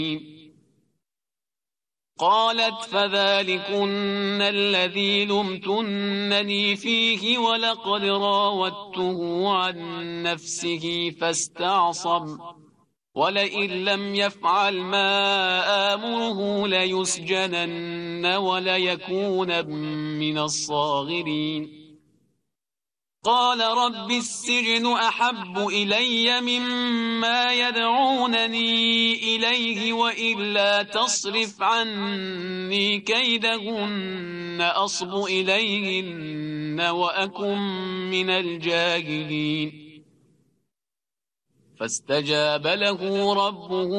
قالت فذلكن الذي لمتنني فيه ولقد راودته عن نفسه فاستعصم ولئن لم يفعل ما آمره ليسجنن وليكون من الصاغرين قال رب السجن أحب إلي مما يدعونني إليه وإلا تصرف عني كيدهن أصب إليهن وأكن من الجاهلين فاستجاب له ربه